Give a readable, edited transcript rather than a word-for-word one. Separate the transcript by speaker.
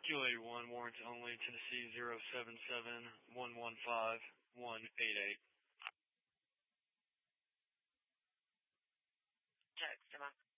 Speaker 1: Kilo 81, warrants only, Tennessee 077-115-188.
Speaker 2: Text, am I?